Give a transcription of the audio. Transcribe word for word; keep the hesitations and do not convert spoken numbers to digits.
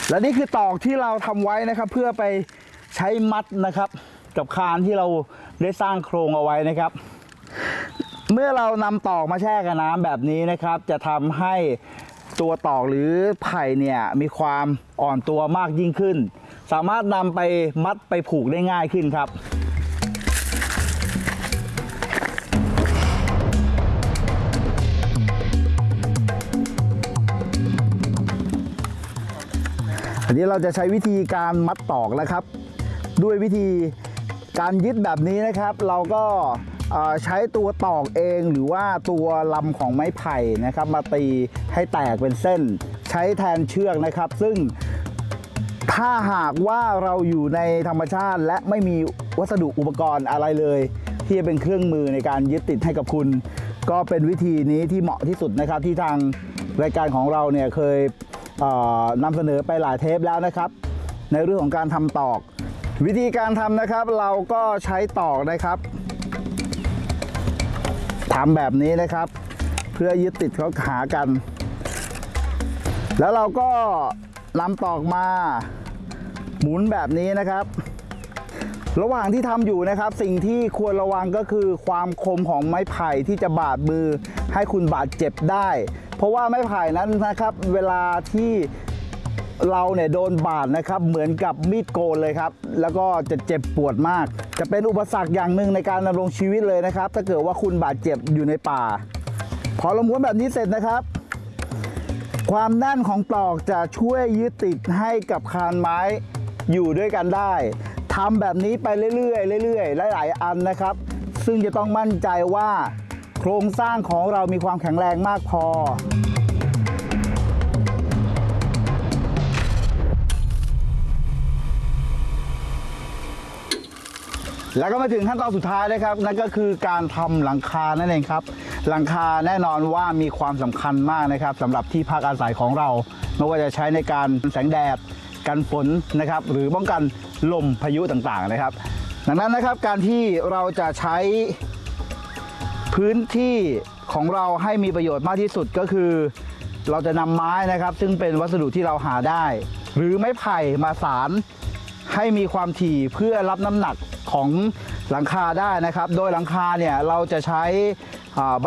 และนี่คือตอกที่เราทำไว้นะครับเพื่อไปใช้มัดนะครับกับคานที่เราได้สร้างโครงเอาไว้นะครับเมื่อเรานำตอกมาแช่กับน้ำแบบนี้นะครับจะทำให้ตัวตอกหรือไผ่เนี่ยมีความอ่อนตัวมากยิ่งขึ้นสามารถนำไปมัดไปผูกได้ง่ายขึ้นครับอันนี้เราจะใช้วิธีการมัดตอกนะครับด้วยวิธีการยึดแบบนี้นะครับเราก็ใช้ตัวตอกเองหรือว่าตัวลำของไม้ไผ่นะครับมาตีให้แตกเป็นเส้นใช้แทนเชือกนะครับซึ่งถ้าหากว่าเราอยู่ในธรรมชาติและไม่มีวัสดุอุปกรณ์อะไรเลยที่จะเป็นเครื่องมือในการยึดติดให้กับคุณก็เป็นวิธีนี้ที่เหมาะที่สุดนะครับที่ทางรายการของเราเนี่ยเคยนำเสนอไปหลายเทปแล้วนะครับในเรื่องของการทำตอกวิธีการทำนะครับเราก็ใช้ตอกนะครับทำแบบนี้นะครับเพื่อยึดติดเขาหากันแล้วเราก็นำตอกมาหมุนแบบนี้นะครับระหว่างที่ทำอยู่นะครับสิ่งที่ควรระวังก็คือความคมของไม้ไผ่ที่จะบาดมือให้คุณบาดเจ็บได้เพราะว่าไม้ไผ่นั้นนะครับเวลาที่เราเนี่ยโดนบาดนะครับเหมือนกับมีดโกนเลยครับแล้วก็จะเจ็บปวดมากจะเป็นอุปสรรคอย่างหนึ่งในการดำรงชีวิตเลยนะครับถ้าเกิดว่าคุณบาดเจ็บอยู่ในป่าพอเราม้วนแบบนี้เสร็จนะครับความแน่นของตอกจะช่วยยึดติดให้กับคานไม้อยู่ด้วยกันได้ทำแบบนี้ไปเรื่อยๆเรื่อยๆหลายๆอันนะครับซึ่งจะต้องมั่นใจว่าโครงสร้างของเรามีความแข็งแรงมากพอแล้วก็มาถึงขั้นตอนสุดท้ายนะครับนั่นก็คือการทำหลังคานั่นเองครับหลังคาแน่นอนว่ามีความสำคัญมากนะครับสำหรับที่พักอาศัยของเราไม่ว่าจะใช้ในการแสงแดดกันฝนนะครับหรือป้องกันลมพายุต่างๆนะครับดังนั้นนะครับการที่เราจะใช้พื้นที่ของเราให้มีประโยชน์มากที่สุดก็คือเราจะนำไม้นะครับซึ่งเป็นวัสดุที่เราหาได้หรือไม้ไผ่มาสานให้มีความถี่เพื่อรับน้ำหนักของหลังคาได้นะครับโดยหลังคาเนี่ยเราจะใช้